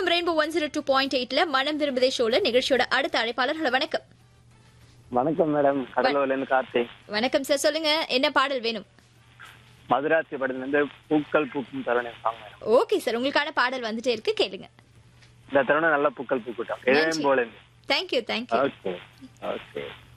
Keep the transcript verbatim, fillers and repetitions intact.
FM rainbow one zero two point எயிட்ல மனம் விரும்புதே ஷோல நிகழ்ச்சியோட அடுத்த அழைப்பாளர். வணக்கம். வணக்கம் மேடம், கடலூர்ல இருந்து கார்த்திக். வணக்கம் சார், சொல்லுங்க என்ன பாடல் வேணும்? மதுராசி படத்துல இருந்து பூக்கள் பூக்கும் தருணம் சாங் மேடம். ஓகே சார், உங்களுக்கான பாடல் வந்துட்டே இருக்கு, கேளுங்க. இந்த தருணம் நல்ல பூக்கள் பூக்கட்டும். Thank you thank you. Okay okay.